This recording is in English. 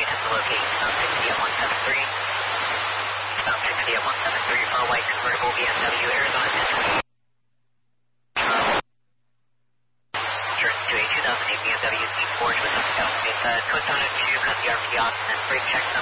attempt to locate South 60 at 173. South 60 at 173 for a white convertible BMW Arizona 1028. Turns to a 2008 BMW Z4 with some It's code on it to cut the RP off and then brake check number.